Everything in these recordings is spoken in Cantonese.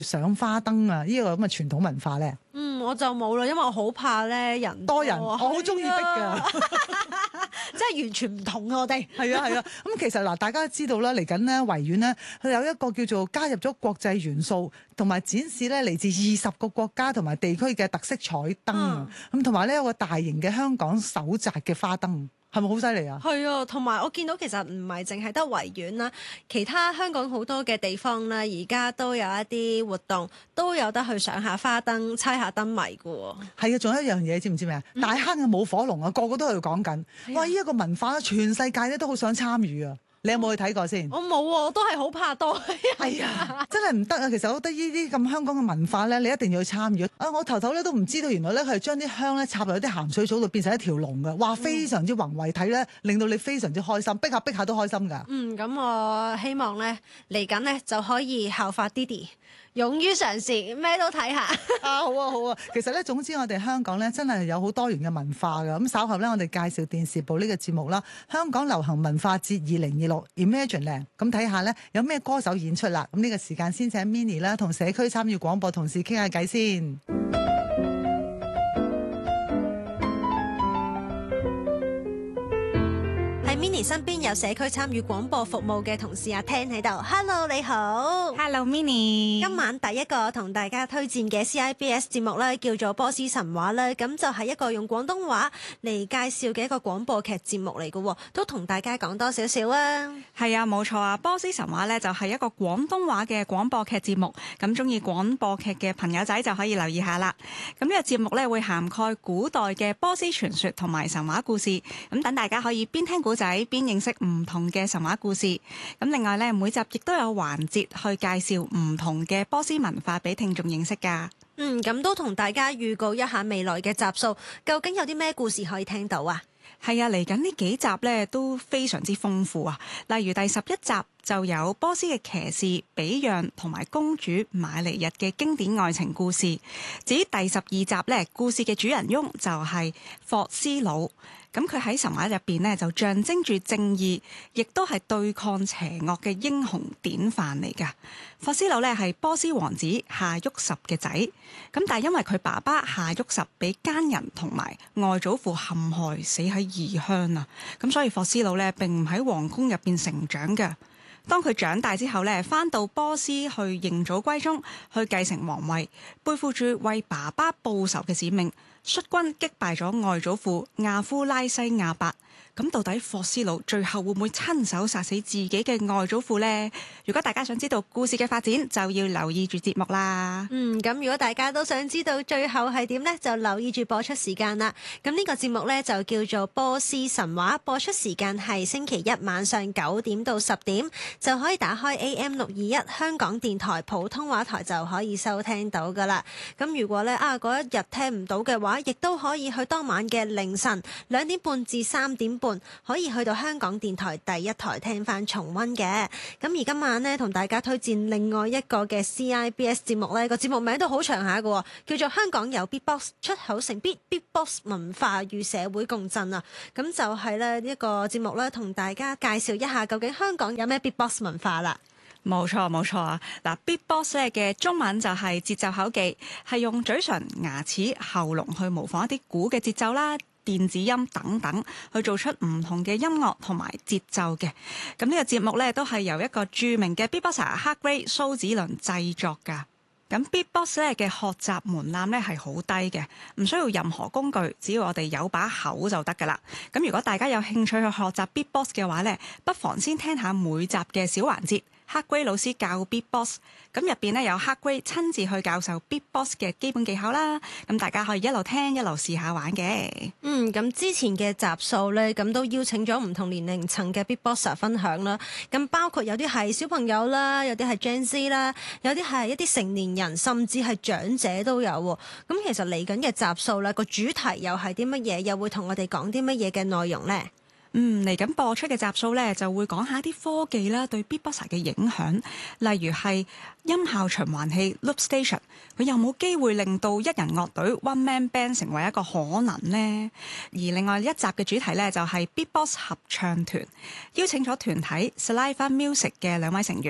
上花燈啊，呢個咁嘅傳統文化咧？ 我就冇啦，因為我好怕咧人多人，我好中意逼㗎。 即係完全唔同啊！我哋係啊。咁其實嗱，大家都知道啦，嚟緊咧維園咧，佢有一個叫做加入咗國際元素，同埋展示咧嚟自20個國家同埋地區嘅特色彩燈，咁同埋咧有個大型嘅香港首擲嘅花燈。係咪好犀利啊？係啊，同埋我見到其實唔係淨係得維園啦，其他香港好多嘅地方啦，而家都有一啲活動，都有得去上下花燈、猜下燈謎嘅喎。係啊，仲有一樣嘢，知唔知咩啊？大坑嘅舞火龍啊，個個都喺度講緊。哇！呢一個文化咧，全世界咧都好想參與啊！你有冇去睇過先？我冇喎，我都係好怕多。係啊，真係唔得啊！其實我覺得呢啲咁香港嘅文化咧，你一定要去參與。我頭頭咧都唔知道，原來咧佢係將啲香咧插入啲鹹水草度，變成一條龍嘅。哇，非常之宏偉，睇咧令到你非常之開心，逼下都開心㗎。咁我希望咧嚟緊咧就可以效法 Didi。勇於嘗試，咩都睇下。好啊！其實咧，總之我哋香港咧真係有好多元嘅文化㗎。咁稍後咧，我哋介紹電視部呢個節目啦，香港流行文化節2026 Imagine 咁睇下咧有咩歌手演出啦。咁呢個時間先請 Minnie 啦，同社區參與廣播同事傾下偈先。Minnie 身邊有社區參與廣播服務嘅同事阿 Ten 喺度 ，Hello 你好 ，Hello Minnie。 今晚第一個同大家推薦嘅 CIBS 節目咧，叫做《波斯神話》咧，咁就係一個用廣東話嚟介紹嘅一個廣播劇節目嚟嘅，都同大家講多少少啊。 係啊，冇錯啊，《波斯神話》咧就係一個廣東話嘅廣播劇節目，咁中意廣播劇嘅朋友仔就可以留意下啦。咁呢個節目咧會涵蓋古代嘅波斯傳說同埋神話故事，咁等大家可以邊聽古仔邊認識唔同嘅神話故事。咁另外咧，每集亦都有環節去介紹唔同嘅波斯文化俾聽眾認識噶。 咁都同大家預告一下未來嘅集數，究竟有啲咩故事可以聽到啊？ 係啊，嚟緊呢幾集咧都非常之豐富啊。例如第11集就有波斯嘅騎士比讓同埋公主瑪尼日嘅經典愛情故事。至於第12集咧，故事嘅主人翁就係霍斯魯。咁佢喺神話入邊呢，就象徵住正義，亦都係對抗邪惡嘅英雄典範嚟㗎。霍斯魯呢係波斯王子夏沃什嘅仔，咁但係因為佢爸爸夏沃什俾奸人同埋外祖父陷害死喺異鄉啊，咁所以霍斯魯呢並唔喺皇宮入邊成長嘅。當佢長大之後呢，返到波斯去認祖歸宗，去繼承皇位，背負住為爸爸報仇嘅使命。率軍擊敗咗外祖父亞夫拉西亞伯，咁到底霍斯魯最後會唔會親手殺死自己嘅外祖父呢？如果大家想知道故事嘅發展，就要留意住節目啦。 咁如果大家都想知道最後係點呢，就留意住播出時間啦。咁呢個節目呢，就叫做波斯神話，播出時間係星期一晚上9點到10點，就可以打開 AM621 香港電台普通話台就可以收聽到噶啦。咁如果咧嗰一日聽唔到嘅話，亦都可以去當晚嘅凌晨2點半至3點半，可以去到香港電台第一台聽翻重溫嘅。咁而今晚呢，同大家推薦另外一個嘅 CIBS 節目呢，個節目名都好長下嘅，叫做香港有 Beatbox 出口成 Beatbox 文化與社會共振啊。咁就係呢一個節目呢，同大家介紹一下究竟香港有咩 Beatbox 文化啦。 冇錯啊！嗱，Beatbox 咧嘅中文就係節奏口技，係用嘴唇、牙齒、喉嚨去模仿一啲鼓嘅節奏啦、電子音等等，去做出唔同嘅音樂同埋節奏嘅。咁呢個節目咧都係由一個著名嘅 Beatboxer Hardgrade 蘇子倫製作㗎。咁 Beatbox 咧嘅學習門檻咧係好低嘅，唔需要任何工具，只要我哋有把口就得㗎啦。咁如果大家有興趣去學習 Beatbox 嘅話咧，不妨先聽下每集嘅小環節。Hardgrade 老師教 Beatbox， 咁入邊咧有 Hardgrade 親自去教授 Beatbox 嘅基本技巧啦。咁大家可以一路聽一路試下玩嘅。 咁之前嘅集數咧，咁都邀請咗唔同年齡層嘅 Beatboxer 分享啦。咁包括有啲係小朋友啦，有啲係 Gen Z 啦，有啲係一啲成年人，甚至係長者都有。咁其實嚟緊嘅集數咧，個主題又係啲乜嘢？又會同我哋講啲乜嘢嘅內容呢？ 嚟緊播出嘅集數咧，就會講下啲科技啦對 Beatboxer 嘅影響，例如係音效循環器 Loop Station， 佢有冇機會令到一人樂隊 One Man Band 成為一個可能呢？而另外一集嘅主題咧就係 Beatbox 合唱團，邀請咗團體 Saliva Music 嘅2位成員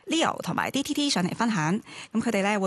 Leo 同埋 DTT 上嚟分享，咁佢哋咧會